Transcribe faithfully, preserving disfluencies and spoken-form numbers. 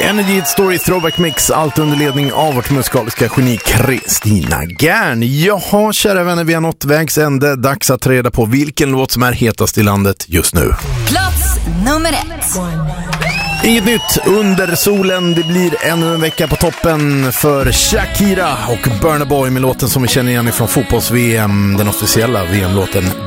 Energy Story Throwback Mix, allt under ledning av vårt musikaliska geni Kristina Gärn. Jaha, kära vänner, vi har nått vägs ände. Dags att ta reda på vilken låt som är hetast i landet just nu. Plats nummer ett. Inget nytt under solen. Det blir ännu en vecka på toppen för Shakira och Burna Boy med låten som vi känner igen från fotbolls-V M, den officiella V M-låten